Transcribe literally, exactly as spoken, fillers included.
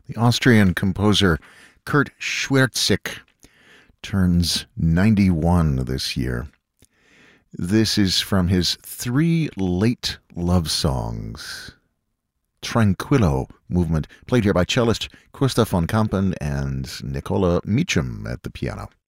The Austrian composer Kurt Schwertzik turns ninety-one this year. This is from his three late love songs. Tranquillo movement, played here by cellist Christoph von Kampen and Nicola Meacham at the piano.